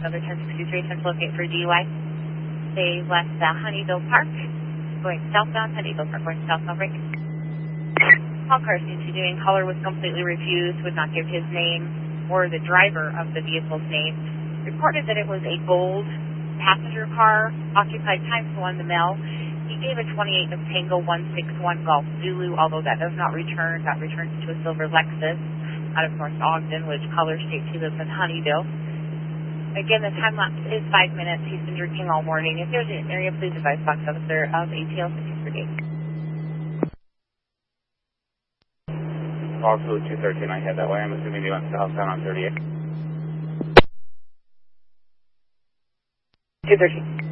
Another 1063, 10 locate for DUI. They left Honeyville Park, going southbound, Honeyville Park, going southbound, break. All cars seem to be doing. Caller was completely refused, would not give his name or the driver of the vehicle's name. Reported that it was a gold passenger car, occupied times 1 the mail. He gave a 28 of Tango 161 Golf Zulu, although that does not return. That returns to a silver Lexus out of North Ogden, which caller states he lives in Honeyville. Again, the time lapse is 5 minutes. He's been drinking all morning. If there's an area, please advise box officer of ATL 638. Call code 213, I head that way. I'm assuming you went southbound on 38. 213.